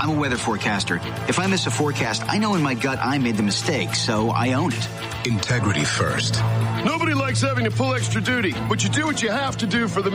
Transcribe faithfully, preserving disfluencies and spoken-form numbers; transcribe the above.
I'm a weather forecaster. If I miss a forecast, I know in my gut I made the mistake, so I own it. Integrity first. Nobody likes having to pull extra duty, but you do what you have to do for the